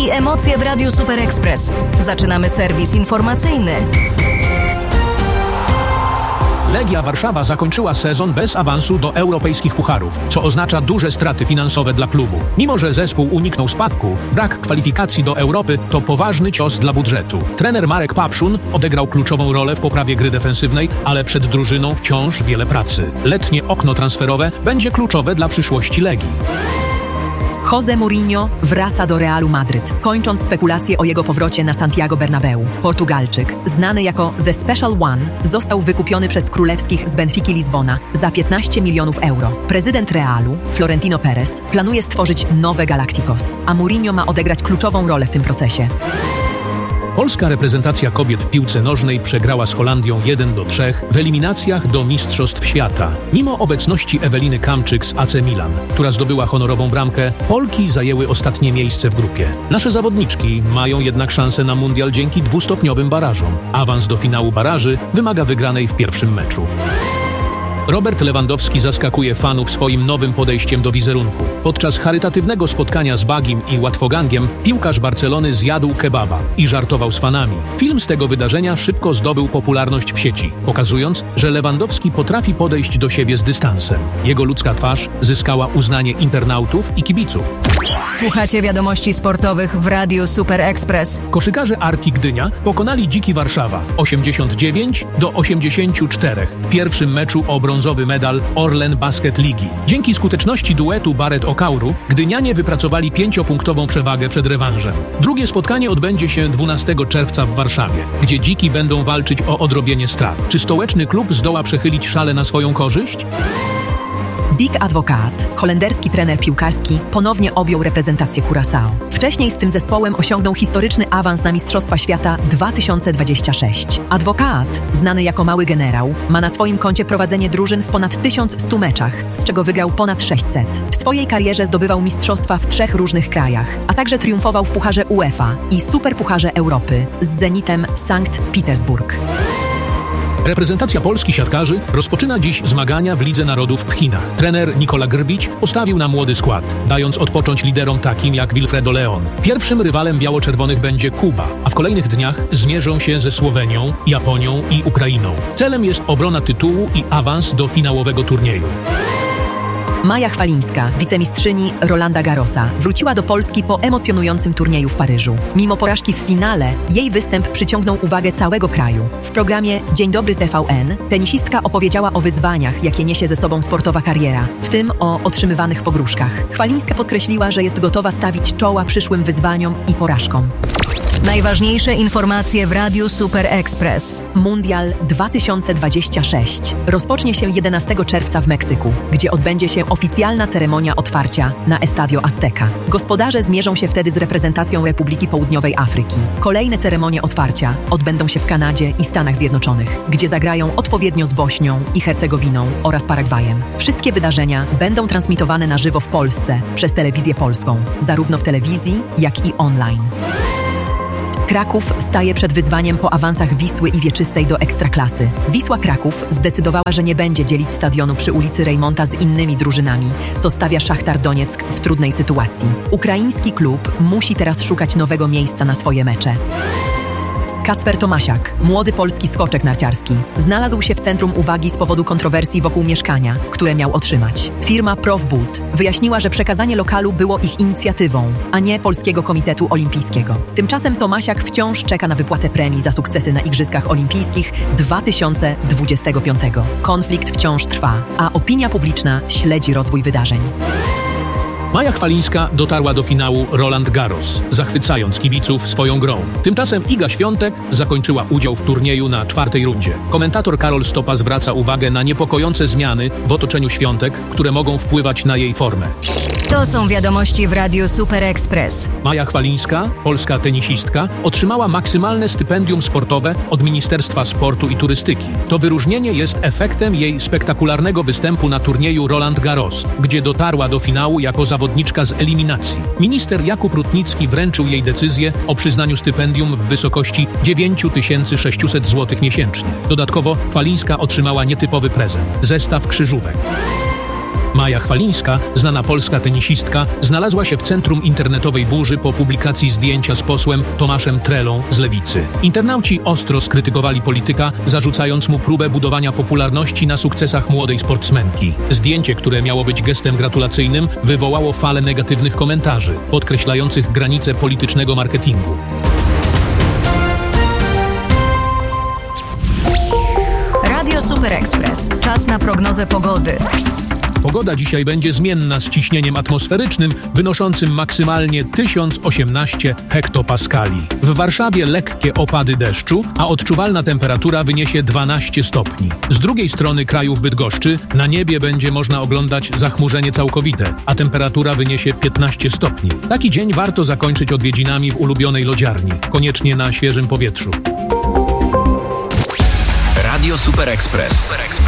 i emocje w Radiu Super Express. Zaczynamy serwis informacyjny. Legia Warszawa zakończyła sezon bez awansu do europejskich pucharów, co oznacza duże straty finansowe dla klubu. Mimo że zespół uniknął spadku, brak kwalifikacji do Europy to poważny cios dla budżetu. Trener Marek Papszun odegrał kluczową rolę w poprawie gry defensywnej, ale przed drużyną wciąż wiele pracy. Letnie okno transferowe będzie kluczowe dla przyszłości Legii. Jose Mourinho wraca do Realu Madryt, kończąc spekulacje o jego powrocie na Santiago Bernabeu. Portugalczyk, znany jako The Special One, został wykupiony przez królewskich z Benfiki Lizbona za 15 milionów euro. Prezydent Realu, Florentino Perez, planuje stworzyć nowe Galacticos, a Mourinho ma odegrać kluczową rolę w tym procesie. Polska reprezentacja kobiet w piłce nożnej przegrała z Holandią 1-3 w eliminacjach do Mistrzostw Świata. Mimo obecności Eweliny Kamczyk z AC Milan, która zdobyła honorową bramkę, Polki zajęły ostatnie miejsce w grupie. Nasze zawodniczki mają jednak szansę na mundial dzięki dwustopniowym barażom. Awans do finału baraży wymaga wygranej w pierwszym meczu. Robert Lewandowski zaskakuje fanów swoim nowym podejściem do wizerunku. Podczas charytatywnego spotkania z Bagim i Łatwogangiem piłkarz Barcelony zjadł kebaba i żartował z fanami. Film z tego wydarzenia szybko zdobył popularność w sieci, pokazując, że Lewandowski potrafi podejść do siebie z dystansem. Jego ludzka twarz zyskała uznanie internautów i kibiców. Słuchacie wiadomości sportowych w Radiu Super Express. Koszykarze Arki Gdynia pokonali Dziki Warszawa 89-84 w pierwszym meczu o brązowy medal Orlen Basket Ligi. Dzięki skuteczności duetu Barret-Okauru Gdynianie wypracowali 5-punktową przewagę przed rewanżem. Drugie spotkanie odbędzie się 12 czerwca w Warszawie, gdzie Dziki będą walczyć o odrobienie strat. Czy stołeczny klub zdoła przechylić szale na swoją korzyść? Dick Advocaat, holenderski trener piłkarski, ponownie objął reprezentację Curaçao. Wcześniej z tym zespołem osiągnął historyczny awans na Mistrzostwa Świata 2026. Advocaat, znany jako Mały Generał, ma na swoim koncie prowadzenie drużyn w ponad 1100 meczach, z czego wygrał ponad 600. W swojej karierze zdobywał mistrzostwa w 3 różnych krajach, a także triumfował w Pucharze UEFA i Superpucharze Europy z Zenitem Sankt Petersburg. Reprezentacja Polski siatkarzy rozpoczyna dziś zmagania w Lidze Narodów w Chinach. Trener Nikola Grbić postawił na młody skład, dając odpocząć liderom takim jak Wilfredo Leon. Pierwszym rywalem biało-czerwonych będzie Kuba, a w kolejnych dniach zmierzą się ze Słowenią, Japonią i Ukrainą. Celem jest obrona tytułu i awans do finałowego turnieju. Maja Chwalińska, wicemistrzyni Rolanda Garrosa, wróciła do Polski po emocjonującym turnieju w Paryżu. Mimo porażki w finale, jej występ przyciągnął uwagę całego kraju. W programie Dzień Dobry TVN tenisistka opowiedziała o wyzwaniach, jakie niesie ze sobą sportowa kariera, w tym o otrzymywanych pogróżkach. Chwalińska podkreśliła, że jest gotowa stawić czoła przyszłym wyzwaniom i porażkom. Najważniejsze informacje w Radiu Super Express. Mundial 2026 rozpocznie się 11 czerwca w Meksyku, gdzie odbędzie się oficjalna ceremonia otwarcia na Estadio Azteca. Gospodarze zmierzą się wtedy z reprezentacją Republiki Południowej Afryki. Kolejne ceremonie otwarcia odbędą się w Kanadzie i Stanach Zjednoczonych, gdzie zagrają odpowiednio z Bośnią i Hercegowiną oraz Paragwajem. Wszystkie wydarzenia będą transmitowane na żywo w Polsce przez Telewizję Polską, zarówno w telewizji, jak i online. Kraków staje przed wyzwaniem po awansach Wisły i Wieczystej do Ekstraklasy. Wisła Kraków zdecydowała, że nie będzie dzielić stadionu przy ulicy Rejmonta z innymi drużynami, co stawia Szachtar Donieck w trudnej sytuacji. Ukraiński klub musi teraz szukać nowego miejsca na swoje mecze. Kacper Tomasiak, młody polski skoczek narciarski, znalazł się w centrum uwagi z powodu kontrowersji wokół mieszkania, które miał otrzymać. Firma Profbud wyjaśniła, że przekazanie lokalu było ich inicjatywą, a nie Polskiego Komitetu Olimpijskiego. Tymczasem Tomasiak wciąż czeka na wypłatę premii za sukcesy na Igrzyskach Olimpijskich 2025. Konflikt wciąż trwa, a opinia publiczna śledzi rozwój wydarzeń. Maja Chwalińska dotarła do finału Roland Garros, zachwycając kibiców swoją grą. Tymczasem Iga Świątek zakończyła udział w turnieju na 4. rundzie. Komentator Karol Stopa zwraca uwagę na niepokojące zmiany w otoczeniu Świątek, które mogą wpływać na jej formę. To są wiadomości w Radiu Super Express. Maja Chwalińska, polska tenisistka, otrzymała maksymalne stypendium sportowe od Ministerstwa Sportu i Turystyki. To wyróżnienie jest efektem jej spektakularnego występu na turnieju Roland Garros, gdzie dotarła do finału jako zawodniczka z eliminacji. Minister Jakub Rutnicki wręczył jej decyzję o przyznaniu stypendium w wysokości 9600 zł miesięcznie. Dodatkowo Chwalińska otrzymała nietypowy prezent – zestaw krzyżówek. Maja Chwalińska, znana polska tenisistka, znalazła się w centrum internetowej burzy po publikacji zdjęcia z posłem Tomaszem Trelą z Lewicy. Internauci ostro skrytykowali polityka, zarzucając mu próbę budowania popularności na sukcesach młodej sportsmenki. Zdjęcie, które miało być gestem gratulacyjnym, wywołało falę negatywnych komentarzy, podkreślających granice politycznego marketingu. Radio Super Express. Czas na prognozę pogody. Pogoda dzisiaj będzie zmienna z ciśnieniem atmosferycznym wynoszącym maksymalnie 1018 hektopaskali. W Warszawie lekkie opady deszczu, a odczuwalna temperatura wyniesie 12 stopni. Z drugiej strony kraju w Bydgoszczy na niebie będzie można oglądać zachmurzenie całkowite, a temperatura wyniesie 15 stopni. Taki dzień warto zakończyć odwiedzinami w ulubionej lodziarni, koniecznie na świeżym powietrzu. Radio Super Express.